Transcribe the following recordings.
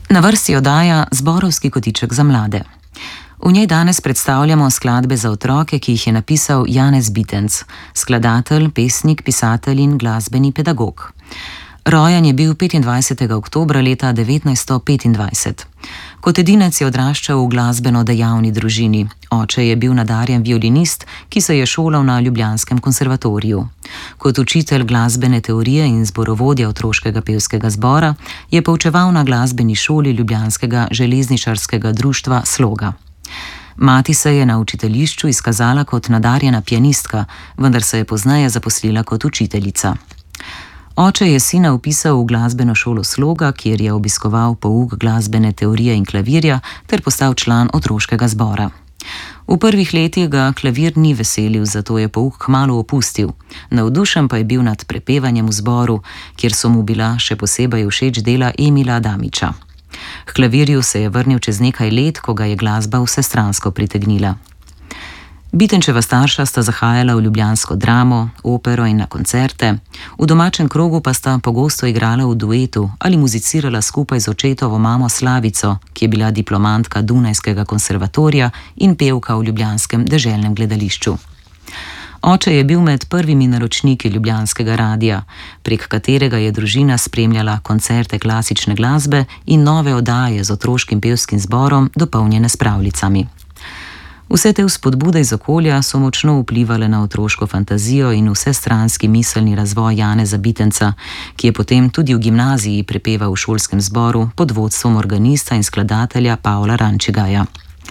Na vrsti oddaja Zborovski kotiček za mlade. V njej danes predstavljamo skladbe za otroke, ki jih je napisal Janez Bitenc, skladatelj, pesnik, pisatelj in glasbeni pedagog. Rojen je bil 25. oktobra leta 1925. Kot edinec je odraščal v glasbeno dejavni družini. Oče je bil nadarjen violinist, ki se je šolal na ljubljanskem konservatoriju. Kot učitelj glasbene teorije in zborovodja otroškega pevskega zbora je poučeval na glasbeni šoli ljubljanskega železničarskega društva Sloga. Mati se je na učiteljišču izkazala kot nadarjena pianistka, vendar se je pozneje zaposlila kot učiteljica. Oče je sina vpisal v glasbeno šolo Sloga, kjer je obiskoval pouk glasbene teorije in klavirja ter postal član otroškega zbora. V prvih letih ga klavir ni veselil, zato je pouk kmalu opustil. Navdušen pa je bil nad prepevanjem v zboru, kjer so mu bila še posebej všeč dela Emila Adamiča. K klavirju se je vrnil čez nekaj let, ko ga je glasba vsestransko pritegnila. Bitenčeva starša sta zahajala v ljubljansko dramo, opero in na koncerte, v domačem krogu pa sta pogosto igrala v duetu ali muzicirala skupaj z očetovo mamo Slavico, ki je bila diplomantka Dunajskega konservatorija in pevka v ljubljanskem deželnem gledališču. Oče je bil med prvimi naročniki ljubljanskega radia, prek katerega je družina spremljala koncerte klasične glasbe in nove oddaje z otroškim pevskim zborom, dopolnjene s pravljicami. Vse te vzpodbude iz okolja so močno vplivale na otroško fantazijo in vsestranski miselni razvoj Janeza Bitenca, ki je potem tudi v gimnaziji prepeval v šolskem zboru pod vodstvom organista in skladatelja Pavla Rančigaja.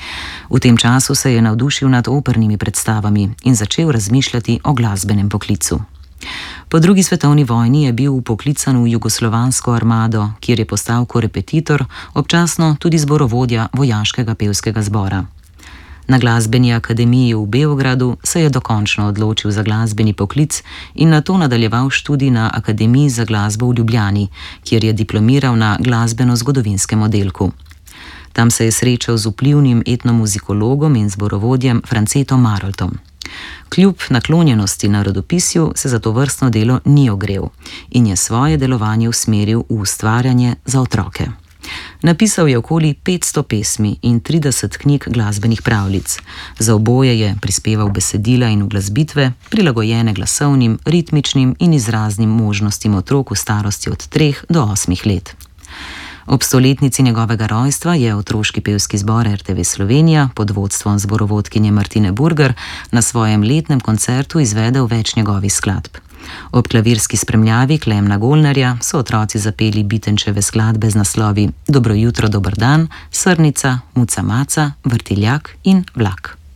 V tem času se je navdušil nad opernimi predstavami in začel razmišljati o glasbenem poklicu. Po drugi svetovni vojni je bil vpoklican v jugoslovansko armado, kjer je postal korepetitor, občasno tudi zborovodja vojaškega pevskega zbora. Na glasbeni akademiji v Beogradu se je dokončno odločil za glasbeni poklic in nato nadaljeval študij na Akademiji za glasbo v Ljubljani, kjer je diplomiral na glasbeno-zgodovinskem oddelku. Tam se je srečal z vplivnim etnomuzikologom in zborovodjem Francetom Maroltom. Kljub naklonjenosti narodopisju se za to vrstno delo ni ogrel in je svoje delovanje usmeril v ustvarjanje za otroke. Napisal je okoli 500 pesmi in 30 knjig glasbenih pravljic. Za oboje je prispeval besedila in uglasbitve, prilagojene glasovnim, ritmičnim in izraznim možnostim otrok v starosti od 3 do 8 let. Ob stoletnici njegovega rojstva je otroški pevski zbor RTV Slovenija pod vodstvom zborovodkinje Martine Burger na svojem letnem koncertu izvedel več njegovih skladb. Ob klavirski spremljavi Klemna Golnarja so otroci zapeli Bitenčeve skladbe z naslovi Dobro jutro, dober dan, Srnica, Muca maca, Vrtiljak in Vlak.